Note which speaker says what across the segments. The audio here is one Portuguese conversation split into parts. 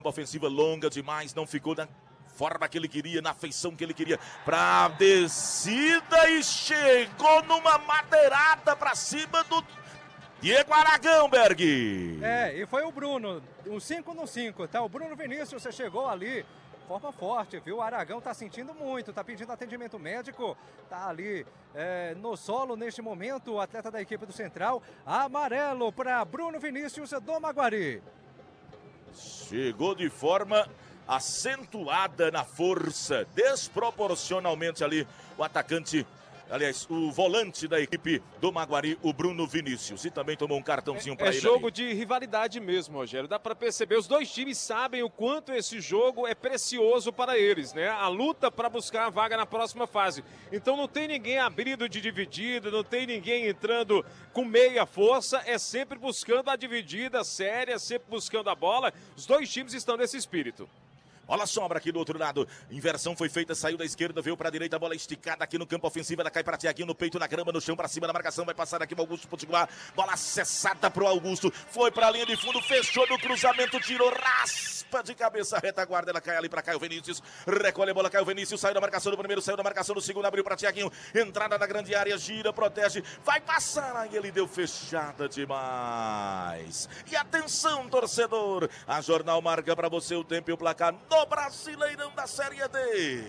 Speaker 1: Ofensiva longa demais, não ficou na forma que ele queria, na feição que ele queria. Pra descida e chegou numa madeirada pra cima do Diego Aragão, Berg.
Speaker 2: E foi o Bruno, um 5 no 5, tá? O Bruno Vinícius, você chegou ali, forma forte, viu? O Aragão tá sentindo muito, tá pedindo atendimento médico, tá ali no solo neste momento, o atleta da equipe do Central. Amarelo para Bruno Vinícius do Maguari.
Speaker 1: Chegou de forma acentuada na força, desproporcionalmente ali o atacante, aliás, o volante da equipe do Maguari, o Bruno Vinícius. E também tomou um cartãozinho para ele.
Speaker 3: É jogo
Speaker 1: ali.
Speaker 3: De rivalidade mesmo, Rogério. Dá para perceber, os dois times sabem o quanto esse jogo é precioso para eles, né? A luta para buscar a vaga na próxima fase. Então não tem ninguém abrindo de dividida, não tem ninguém entrando com meia força, é sempre buscando a dividida séria, sempre buscando a bola. Os dois times estão nesse espírito.
Speaker 1: Bola sobra aqui do outro lado. Inversão foi feita, saiu da esquerda, veio para a direita, bola esticada aqui no campo ofensivo. Ela cai para Tiaguinho no peito, na grama, no chão, para cima da marcação. Vai passar aqui o Augusto Potiguar. Bola acessada pro Augusto. Foi para a linha de fundo, fechou no cruzamento, tirou, raspa de cabeça, retaguarda. Ela cai ali para Caio Vinícius. Recolhe a bola, Caio Vinícius. Saiu da marcação do primeiro, saiu da marcação do segundo, abriu para Tiaguinho. Entrada na grande área, gira, protege. Vai passar, aí ele deu fechada demais. E atenção, torcedor. A Jornal marca para você o tempo e o placar no Brasileirão da Série D.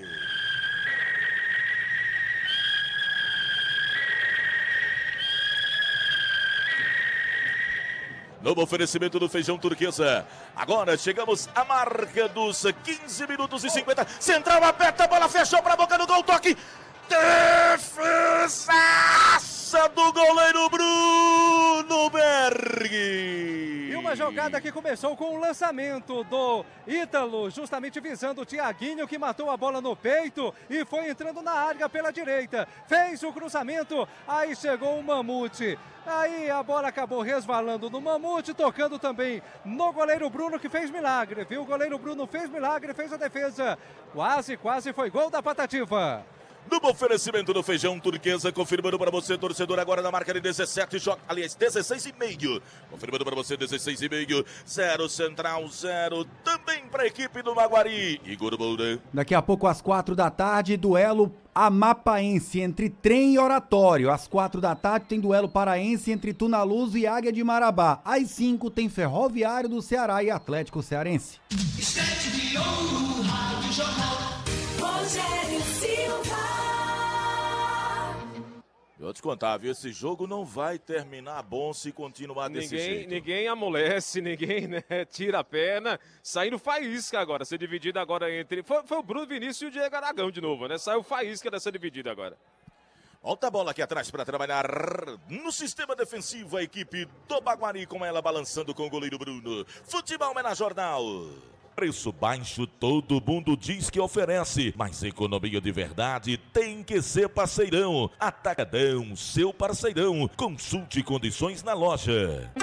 Speaker 1: Novo oferecimento do Feijão Turquesa. Agora chegamos à marca dos 15 minutos e 50. Central aperta, a bola fechou para a boca do gol, toque. Defesaça do goleiro Bruno Berg.
Speaker 2: E uma jogada que começou com o lançamento do Ítalo, justamente visando o Tiaguinho, que matou a bola no peito e foi entrando na área pela direita. Fez o cruzamento, aí chegou o Mamute. Aí a bola acabou resvalando no Mamute, tocando também no goleiro Bruno, que fez milagre, viu? O goleiro Bruno fez milagre, fez a defesa. Quase foi gol da Patativa.
Speaker 1: No oferecimento do Feijão Turquesa, confirmando para você, torcedor, agora na marca de 17, aliás, 16,5. Confirmando para você, 16,5. 0 Central, 0 também para a equipe do Maguari. Igor Moura.
Speaker 4: Daqui a pouco, às 4 da tarde, duelo amapaense entre Trem e Oratório. Às 4 da tarde tem duelo paraense entre Tunaluz e Águia de Marabá. Às 5 tem Ferroviário do Ceará e Atlético Cearense.
Speaker 5: Estante de ouro, Rádio Jornal, Rogério Silva.
Speaker 1: Eu vou te contar, viu? Esse jogo não vai terminar bom se continuar desse jeito.
Speaker 3: Ninguém amolece, ninguém, né, tira a perna. Saindo faísca agora, ser dividida agora entre... Foi o Bruno Vinícius e o Diego Aragão de novo, né? Saiu faísca dessa dividida agora.
Speaker 1: Volta a bola aqui atrás para trabalhar no sistema defensivo. A equipe do Maguari com ela balançando com o goleiro Bruno. Futebol é na Jornal. Preço baixo todo mundo diz que oferece, mas economia de verdade tem que ser Parceirão. Atacadão, seu parceirão. Consulte condições na loja.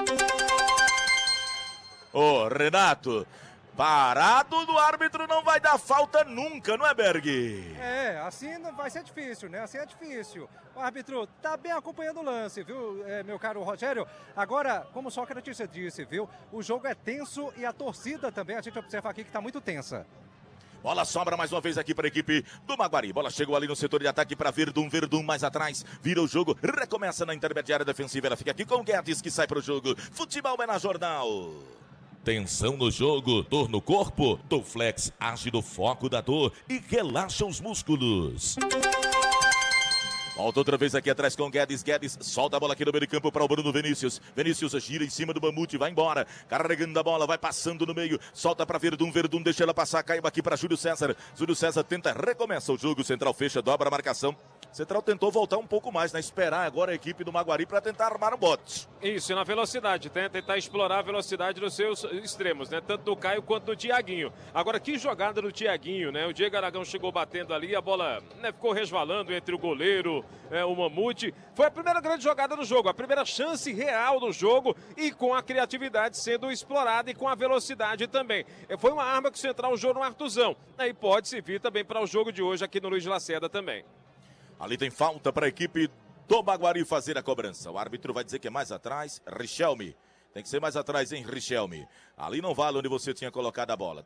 Speaker 1: Ô, Renato, parado do árbitro não vai dar falta nunca, não é, Berg?
Speaker 2: Assim vai ser difícil, né? Assim é difícil. O árbitro tá bem acompanhando o lance, viu, meu caro Rogério? Agora, como Sócrates disse, viu? O jogo é tenso e a torcida também, a gente observa aqui que tá muito tensa.
Speaker 1: Bola sobra mais uma vez aqui para a equipe do Maguari. Bola chegou ali no setor de ataque para Verdun mais atrás. Vira o jogo, recomeça na intermediária defensiva. Ela fica aqui com o Guedes que sai para o jogo. Futebol é na Jornal. Tensão no jogo, dor no corpo. Doflex age no foco da dor e relaxa os músculos. Volta outra vez aqui atrás com o Guedes. Guedes solta a bola aqui no meio de campo para o Bruno Vinícius. Vinícius gira em cima do Mamute, vai embora. Carregando a bola, vai passando no meio. Solta para Verdun deixa ela passar. Caiu aqui para Júlio César. Júlio César tenta, recomeça o jogo. Central fecha, dobra a marcação. Central tentou voltar um pouco mais, né? Esperar agora a equipe do Maguari para tentar armar um bote.
Speaker 3: Isso, na velocidade, tentar explorar a velocidade dos seus extremos, né? Tanto do Caio quanto do Tiaguinho. Agora, que jogada do Tiaguinho, né? O Diego Aragão chegou batendo ali, a bola, né, ficou resvalando entre o goleiro, o Mamute. Foi a primeira grande jogada do jogo, a primeira chance real do jogo e com a criatividade sendo explorada e com a velocidade também. Foi uma arma que o Central usou no Artuzão. Aí pode servir também para o jogo de hoje aqui no Luiz Lacerda também.
Speaker 1: Ali tem falta para a equipe do Maguari fazer a cobrança. O árbitro vai dizer que é mais atrás. Richelme. Tem que ser mais atrás, hein, Richelme? Ali não vale onde você tinha colocado a bola.